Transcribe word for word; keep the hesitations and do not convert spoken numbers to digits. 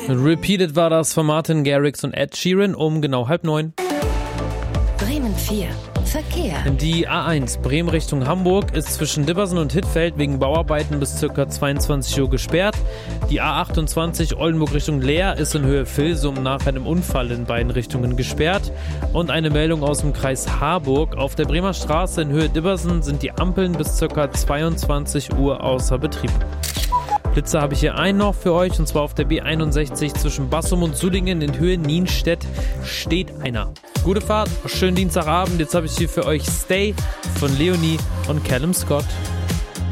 Repeated war das von Martin Garrix und Ed Sheeran um genau halb neun. Bremen vier. Verkehr. Die A eins Bremen Richtung Hamburg ist zwischen Dibbersen und Hittfeld wegen Bauarbeiten bis ca. zweiundzwanzig Uhr gesperrt. Die A achtundzwanzig Oldenburg Richtung Leer ist in Höhe Vilsum nach einem Unfall in beiden Richtungen gesperrt. Und eine Meldung aus dem Kreis Harburg. Auf der Bremer Straße in Höhe Dibbersen sind die Ampeln bis ca. zweiundzwanzig Uhr außer Betrieb. Blitzer habe ich hier einen noch für euch, und zwar auf der B einundsechzig zwischen Bassum und Sulingen in Höhe Nienstedt steht einer. Gute Fahrt, schönen Dienstagabend. Jetzt habe ich hier für euch Stay von Leonie und Callum Scott.